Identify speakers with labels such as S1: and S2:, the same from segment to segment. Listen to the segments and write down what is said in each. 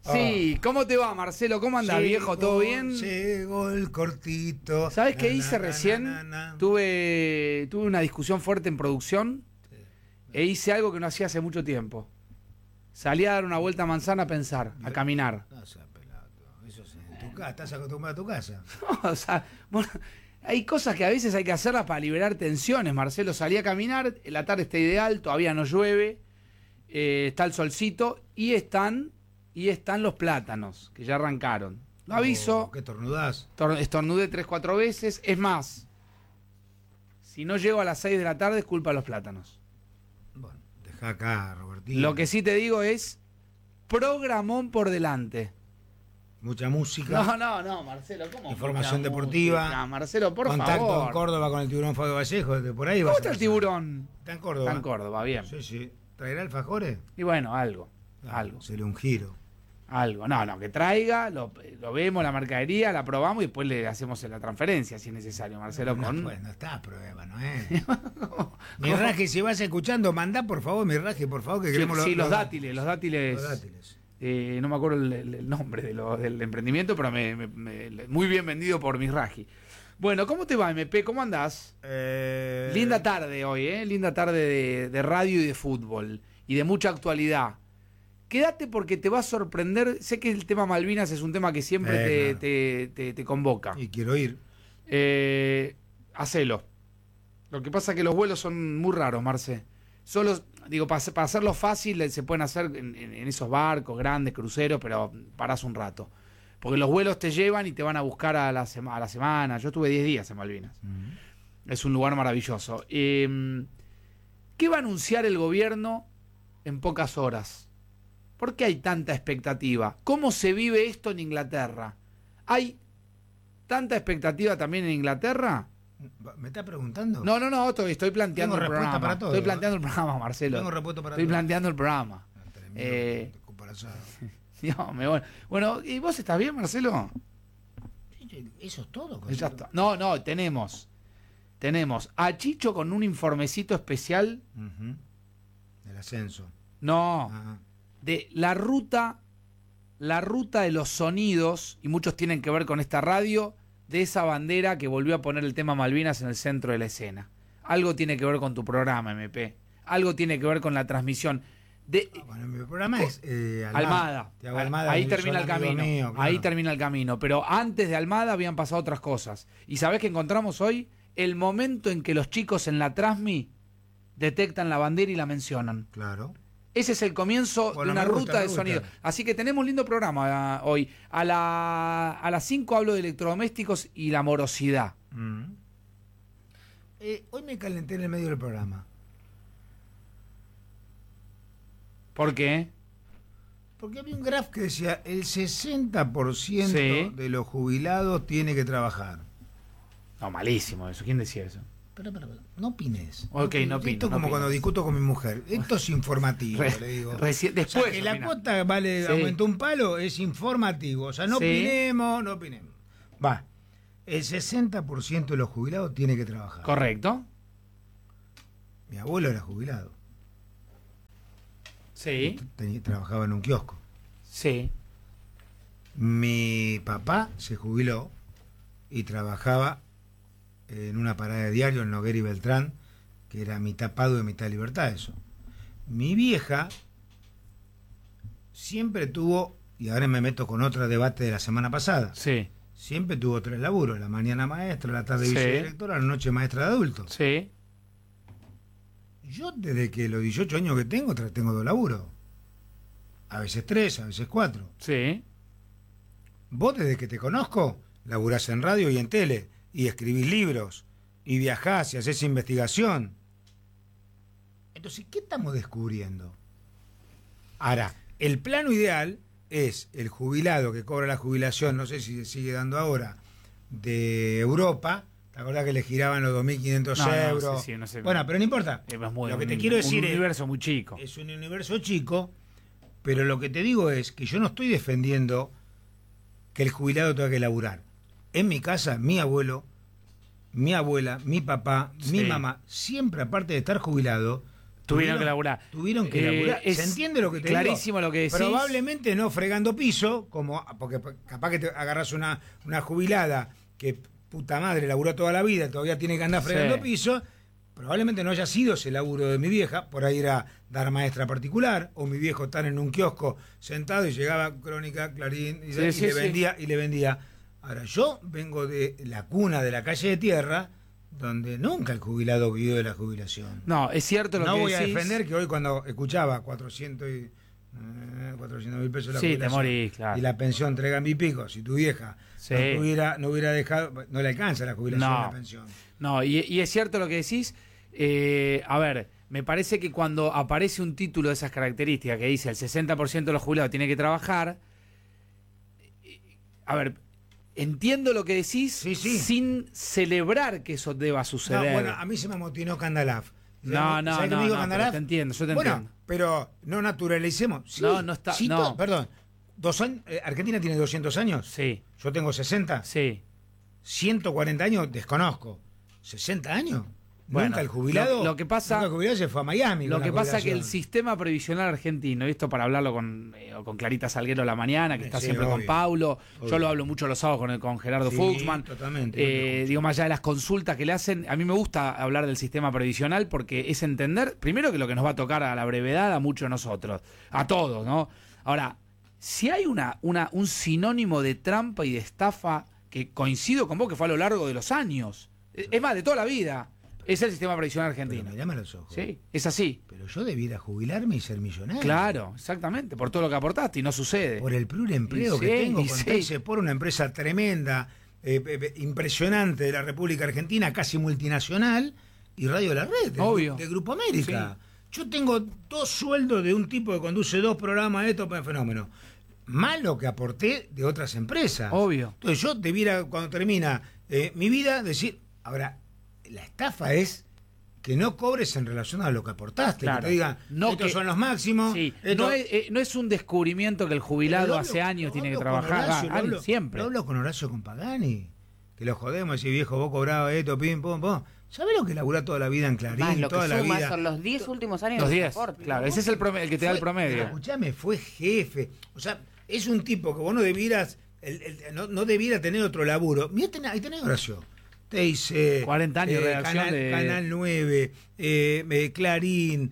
S1: Sí, ¿cómo te va, Marcelo? ¿Cómo andás, viejo? ¿Todo bien?
S2: Llegó el cortito.
S1: ¿Sabes qué hice recién?
S2: Na.
S1: Tuve una discusión fuerte en producción
S2: Sí.
S1: e hice algo que no hacía hace mucho tiempo. Salí a dar una vuelta a manzana a pensar, a caminar.
S2: No seas pelado. Eso es en tu casa. Estás acostumbrado a tu casa.
S1: O sea, bueno, hay cosas que a veces hay que hacerlas para liberar tensiones, Marcelo. Salí a caminar, la tarde está ideal, todavía no llueve, está el solcito y están los plátanos, que ya arrancaron. Lo aviso.
S2: ¿Qué tornudás?
S1: Estornudé 3-4 veces. Es más, si no llego a las 6 de la tarde es culpa de los plátanos.
S2: Bueno, dejá acá, Robertino.
S1: Lo que sí te digo es programón por delante.
S2: Mucha música.
S1: No, Marcelo, ¿cómo?
S2: Información
S1: Mucha
S2: deportiva.
S1: música? Marcelo, por
S2: Contacto
S1: favor.
S2: en Córdoba con el tiburón Fabio Vallejo. De por ahí
S1: ¿Cómo
S2: vas
S1: está
S2: a
S1: el
S2: pasar.
S1: tiburón?
S2: Está en Córdoba.
S1: Está en Córdoba, bien.
S2: Sí. ¿Traerá alfajores?
S1: Y bueno, algo.
S2: Sería un giro.
S1: Algo. No, que traiga, lo vemos, la mercadería, la probamos y después le hacemos la transferencia si es necesario, Marcelo.
S2: No está a prueba, ¿no es? Mirraje, si vas escuchando, mandá por favor, Mirraje, por favor, que queremos
S1: Sí, los dátiles.
S2: Los dátiles.
S1: No me acuerdo el nombre del emprendimiento, pero muy bien vendido por Misraji. Bueno, ¿cómo te va, MP? ¿Cómo andás? Linda tarde hoy, linda tarde de radio y de fútbol y de mucha actualidad. Quédate porque te va a sorprender. Sé que el tema Malvinas es un tema que siempre te convoca.
S2: Y quiero ir.
S1: Hacelo. Lo que pasa es que los vuelos son muy raros, Marce. Solo, digo, para hacerlo fácil se pueden hacer en esos barcos grandes, cruceros, pero parás un rato. Porque los vuelos te llevan y te van a buscar a la semana. Yo estuve 10 días en Malvinas. Es un lugar maravilloso. ¿Qué va a anunciar el gobierno en pocas horas? ¿Por qué hay tanta expectativa? ¿Cómo se vive esto en Inglaterra? ¿Hay tanta expectativa también en Inglaterra?
S2: ¿Me estás preguntando?
S1: No, estoy planteando
S2: Tengo
S1: el
S2: respuesta
S1: programa.
S2: para todo,
S1: Estoy planteando el programa, Marcelo.
S2: Tengo respuesta para
S1: Estoy
S2: todo.
S1: planteando el programa. Bueno, ¿y vos estás bien, Marcelo?
S2: Eso es todo.
S1: Ya está. No, tenemos a Chicho con un informecito especial.
S2: Del ascenso.
S1: No,
S2: Ajá.
S1: de la ruta de los sonidos, y muchos tienen que ver con esta radio, de esa bandera que volvió a poner el tema Malvinas en el centro de la escena. Algo tiene que ver con tu programa, MP. Algo tiene que ver con la transmisión.
S2: Bueno, mi programa es
S1: Almada. Ahí termina el camino.
S2: Mío, claro.
S1: Ahí termina el camino. Pero antes de Almada habían pasado otras cosas. ¿Y sabés qué encontramos hoy? El momento en que los chicos en la Transmi detectan la bandera y la mencionan.
S2: Claro.
S1: Ese es el comienzo de una ruta de sonido. Así que tenemos un lindo programa hoy. A las 5 hablo de electrodomésticos y la morosidad.
S2: Hoy me calenté en el medio del programa.
S1: ¿Por qué?
S2: Porque había un graph que decía el 60% de los jubilados tiene que trabagar.
S1: No, malísimo eso. ¿Quién decía eso?
S2: Pero, no opines.
S1: Ok, no opino.
S2: Esto es como cuando discuto con mi mujer. Esto es informativo, le digo.
S1: Después,
S2: o sea, que la cuota aumentó un palo, es informativo. O sea, no opinemos. Va. El 60% de los jubilados tiene que trabajar.
S1: Correcto.
S2: Mi abuelo era jubilado.
S1: Sí.
S2: Trabajaba en un kiosco.
S1: Sí.
S2: Mi papá se jubiló y trabajaba en una parada de diario en Noguera y Beltrán, que era mitad Padua y mitad Libertad, eso. Mi vieja siempre tuvo, y ahora me meto con otro debate de la semana pasada, siempre tuvo 3 laburos: la mañana maestra, la tarde vicedirectora, la noche maestra de adultos.
S1: Sí.
S2: Yo desde que los 18 años que tengo 2 laburos. A veces 3, a veces 4.
S1: Sí.
S2: Vos desde que te conozco, laburás en radio y en tele, y escribís libros, y viajás y hacés investigación. Entonces, ¿qué estamos descubriendo? Ahora, el plano ideal es el jubilado que cobra la jubilación, no sé si se sigue dando ahora, de Europa. ¿Te acordás que le giraban los 2.500 euros?
S1: No sé.
S2: Bueno, pero no importa.
S1: Lo que te quiero decir es un universo muy chico.
S2: Es un universo chico, pero lo que te digo es que yo no estoy defendiendo que el jubilado tenga que laburar. En mi casa, mi abuelo, mi abuela, mi papá, mi mamá, siempre, aparte de estar jubilado,
S1: Tuvieron que laburar.
S2: Tuvieron que laburar. ¿Se entiende lo que te
S1: clarísimo
S2: digo?
S1: Lo que decís.
S2: Probablemente no fregando piso, porque capaz que te agarras una jubilada que puta madre laburó toda la vida, todavía tiene que andar fregando piso. Probablemente no haya sido ese laburo de mi vieja, por ahí era dar maestra particular, o mi viejo estar en un kiosco sentado y llegaba Crónica, Clarín, y le vendía. Ahora, yo vengo de la cuna de la calle de tierra, donde nunca el jubilado vivió de la jubilación.
S1: No, es cierto lo que decís.
S2: No voy a defender que hoy cuando escuchaba 400.000 pesos la jubilación,
S1: te morís, claro.
S2: Y la pensión 3 y pico, si tu vieja no hubiera dejado, no le alcanza la jubilación a la pensión.
S1: No, y es cierto lo que decís. A ver, me parece que cuando aparece un título de esas características que dice el 60% de los jubilados tiene que trabajar, a ver, entiendo lo que decís sin celebrar que eso deba suceder.
S2: No, bueno, a mí se me amotinó Candalaf.
S1: No, pero te entiendo, yo te entiendo.
S2: Pero no naturalicemos. Sí,
S1: no está.
S2: Perdón, 2 años, ¿Argentina tiene 200 años?
S1: Sí.
S2: Yo tengo 60.
S1: Sí.
S2: 140 años, desconozco. ¿60 años?
S1: Bueno,
S2: nunca el jubilado.
S1: Lo que pasa,
S2: nunca el jubilado se fue a Miami.
S1: Lo que pasa es que el sistema previsional argentino, y esto para hablarlo con Clarita Salguero la mañana, que está siempre obvio, con Paulo, obvio. Yo lo hablo mucho los sábados con Gerardo Fuchsman.
S2: Totalmente.
S1: Digo, más allá de las consultas que le hacen, a mí me gusta hablar del sistema previsional porque es entender, primero, que lo que nos va a tocar a la brevedad a muchos de nosotros, a todos, ¿no? Ahora, si hay un sinónimo de trampa y de estafa que coincido con vos, que fue a lo largo de los años, es más, de toda la vida. Es el sistema previsional argentino.
S2: Pero mirame a los ojos.
S1: Sí, es así.
S2: Pero yo debiera jubilarme y ser millonario.
S1: Claro, exactamente, por todo lo que aportaste y no sucede.
S2: Por el pluriempleo que tengo, por una empresa tremenda, impresionante de la República Argentina, casi multinacional, y Radio La Red, de Grupo América. Sí. Yo tengo 2 sueldos de un tipo que conduce 2 programas de estos fenómenos. Más lo que aporté de otras empresas.
S1: Obvio.
S2: Entonces yo debiera, cuando termina mi vida, decir, ahora, la estafa es que no cobres en relación a lo que aportaste, claro. Que te digan, estos son los máximos.
S1: Sí. No es un descubrimiento que el jubilado hace años tiene que trabajar. Siempre.
S2: Lo hablo con Horacio Compagani, que lo jodemos, y viejo, vos cobrabas esto, pim, pum, pum. ¿Sabés lo que laburá toda la vida en Clarín?
S3: Lo
S2: toda
S3: que
S2: la
S3: suma
S2: vida.
S3: Son los 10 últimos años.
S1: Los 10, claro. Ese es el que te da el promedio.
S2: Escuchame, fue jefe. O sea, es un tipo que vos no debieras, no debiera tener otro laburo. Mirá, ahí tenés Horacio. Te dice
S1: 40 años de redacción
S2: Canal 9, Clarín.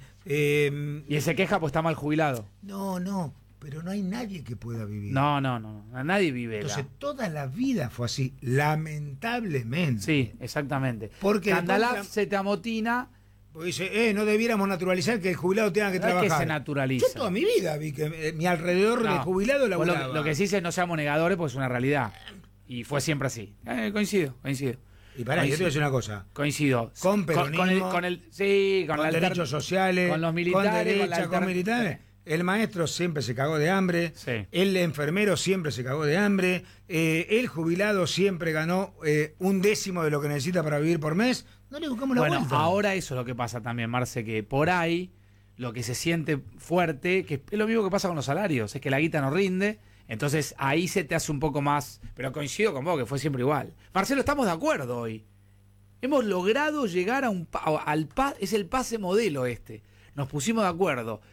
S1: Y se queja pues está mal jubilado.
S2: No, pero no hay nadie que pueda vivir.
S1: No, nadie vive.
S2: Entonces, toda la vida fue así, lamentablemente.
S1: Sí, exactamente.
S2: Porque
S1: Candalaf se te amotina.
S2: Porque dice, no debiéramos naturalizar que el jubilado tenga que trabajar.
S1: Es que se naturaliza.
S2: Yo toda mi vida vi que mi alrededor del jubilado laburaba.
S1: Lo que sí es no seamos negadores, pues es una realidad. Y fue siempre así. Coincido.
S2: Y pará, yo te voy a decir una cosa.
S1: Coincido.
S2: Con peronismo,
S1: con
S2: derechos sociales,
S1: con los militares,
S2: con derecha, con militares. El maestro siempre se cagó de hambre, el enfermero siempre se cagó de hambre, el jubilado siempre ganó 1/10 de lo que necesita para vivir por mes. No le buscamos la vuelta.
S1: Ahora eso es lo que pasa también, Marce, que por ahí lo que se siente fuerte, que es lo mismo que pasa con los salarios, es que la guita no rinde. Entonces ahí se te hace un poco más, pero coincido con vos que fue siempre igual. Marcelo, estamos de acuerdo hoy. Hemos logrado llegar a al es el pase modelo este. Nos pusimos de acuerdo.